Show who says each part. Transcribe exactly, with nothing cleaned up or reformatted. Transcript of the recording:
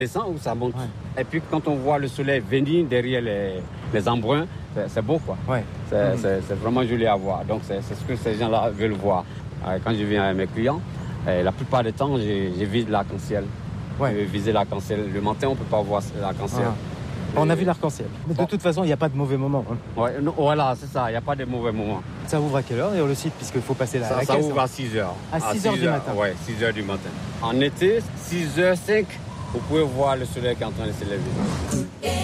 Speaker 1: descend ou ça monte.
Speaker 2: Ouais.
Speaker 1: Et puis quand on voit le soleil venir derrière les, les embruns, c'est, c'est beau quoi.
Speaker 2: Ouais.
Speaker 1: C'est,
Speaker 2: Mmh.
Speaker 1: c'est, c'est vraiment joli à voir. Donc c'est, c'est ce que ces gens-là veulent voir. Euh, Quand je viens avec mes clients, euh, la plupart du temps, j'ai, j'ai visé l'arc-en-ciel.
Speaker 2: Ouais.
Speaker 1: Je vais viser l'arc-en-ciel. Le matin, on ne peut pas voir l'arc-en-ciel.
Speaker 2: Ah. On a vu l'arc-en-ciel. Mais de
Speaker 1: Bon.
Speaker 2: toute façon, il n'y a pas de mauvais moment. hein.
Speaker 1: Ouais, non, voilà, c'est ça. Il n'y a pas de mauvais moments.
Speaker 2: Ça ouvre à quelle heure, le site, puisqu'il faut passer la,
Speaker 1: Ça,
Speaker 2: la
Speaker 1: ça
Speaker 2: caisse,
Speaker 1: ouvre
Speaker 2: hein.
Speaker 1: à six heures.
Speaker 2: À six heures du matin.
Speaker 1: Oui, six heures du matin. En été, six heures cinq, vous pouvez voir le soleil qui est en train de se lever.